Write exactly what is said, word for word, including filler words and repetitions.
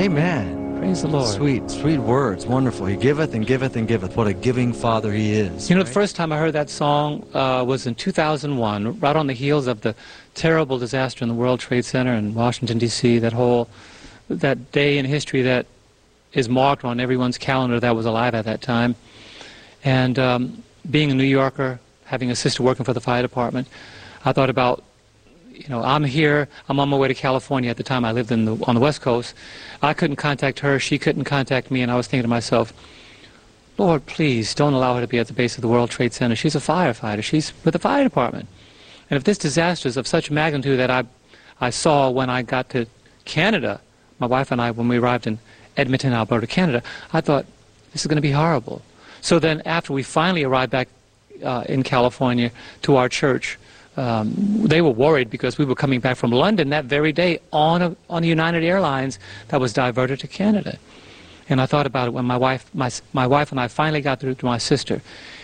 Amen. Praise the Lord. Sweet, sweet words. Wonderful. He giveth and giveth and giveth. What a giving Father He is. You know, right? the first time I heard that song uh, was in two thousand one, right on the heels of the terrible disaster in the World Trade Center in Washington, D C, that whole, that day in history that is marked on everyone's calendar that was alive at that time. And um, being a New Yorker, having a sister working for the fire department, I thought about, you know, I'm here, I'm on my way to California. At the time I lived in the, on the West Coast. I couldn't contact her, she couldn't contact me, and I was thinking to myself, Lord, please don't allow her to be at the base of the World Trade Center. She's a firefighter, she's with the fire department. And if this disaster is of such magnitude that I, I saw when I got to Canada, my wife and I, when we arrived in Edmonton, Alberta, Canada, I thought, this is going to be horrible. So then after we finally arrived back uh, in California to our church, um, they were worried because we were coming back from London that very day on a, on a United Airlines that was diverted to Canada. And I thought about it when my wife, my, my wife and I finally got through to my sister.